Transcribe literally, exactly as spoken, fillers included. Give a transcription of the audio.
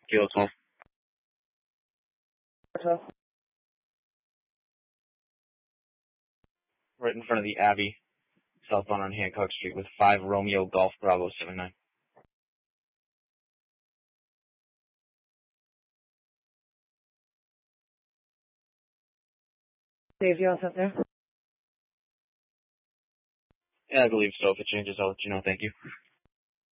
Kilo twelve. Right in front of the Abbey, southbound on Hancock Street with five Romeo Golf Bravo seven nine. Dave, you all set there? Yeah, I believe so. If it changes, I'll let you know. Thank you.